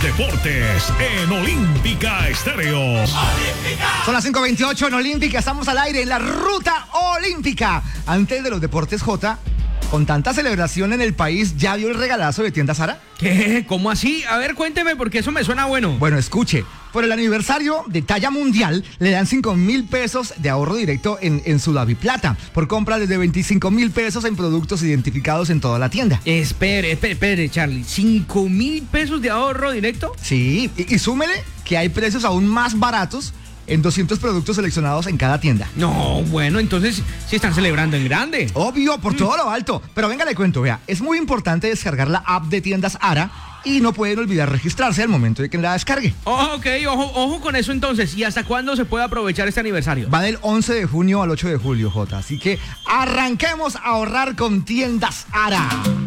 deportes en Olímpica Estéreo. Son las 5:28 en Olímpica, estamos al aire en la ruta olímpica. Antes de los deportes, J, con tanta celebración en el país, ¿ya vio el regalazo de Tienda Zara? ¿Qué? ¿Cómo así? A ver, cuénteme, porque eso me suena bueno. Bueno, escuche, por el aniversario de talla mundial, le dan 5.000 pesos de ahorro directo en su Daviplata, por compra desde 25.000 pesos en productos identificados en toda la tienda. Espere, Charlie. ¿5.000 pesos de ahorro directo? Sí, y súmele que hay precios aún más baratos en 200 productos seleccionados en cada tienda. No, bueno, entonces sí están celebrando en grande. Obvio, por todo lo alto. Pero venga, le cuento, vea, es muy importante descargar la app de Tiendas Ara y no pueden olvidar registrarse al momento de que la descargue. Ok, ojo con eso entonces. ¿Y hasta cuándo se puede aprovechar este aniversario? Va del 11 de junio al 8 de julio, J. Así que arranquemos a ahorrar con Tiendas Ara.